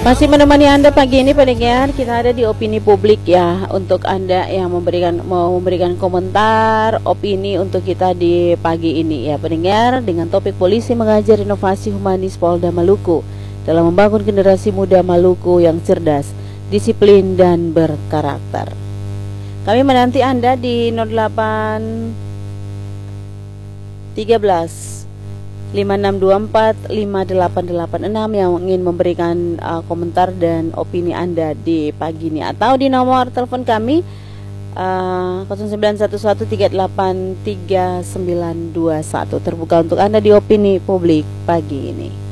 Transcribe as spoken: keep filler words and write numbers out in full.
Masih menemani Anda pagi ini pendengar, kita ada di opini publik ya, untuk Anda yang memberikan mau memberikan komentar, opini untuk kita di pagi ini ya pendengar, dengan topik polisi mengajar inovasi humanis Polda Maluku dalam membangun generasi muda Maluku yang cerdas, disiplin dan berkarakter. Kami menanti Anda di nol delapan tiga belas lima enam dua empat lima delapan delapan enam yang ingin memberikan uh, komentar dan opini Anda di pagi ini, atau di nomor telepon kami uh, nol sembilan satu satu tiga delapan tiga sembilan dua satu, terbuka untuk Anda di opini publik pagi ini.